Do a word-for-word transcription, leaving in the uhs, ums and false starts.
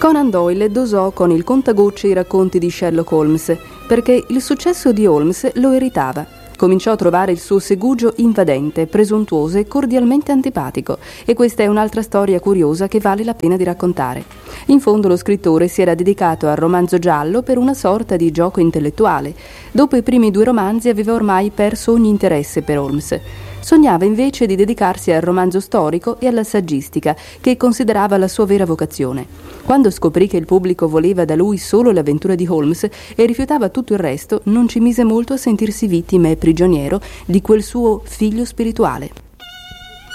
Conan Doyle dosò con il contagocce i racconti di Sherlock Holmes, perché il successo di Holmes lo irritava. Cominciò a trovare il suo segugio invadente, presuntuoso e cordialmente antipatico, e questa è un'altra storia curiosa che vale la pena di raccontare. In fondo lo scrittore si era dedicato al romanzo giallo per una sorta di gioco intellettuale. Dopo i primi due romanzi aveva ormai perso ogni interesse per Holmes. Sognava invece di dedicarsi al romanzo storico e alla saggistica, che considerava la sua vera vocazione. Quando scoprì che il pubblico voleva da lui solo le avventure di Holmes e rifiutava tutto il resto, non ci mise molto a sentirsi vittima e prigioniero di quel suo figlio spirituale.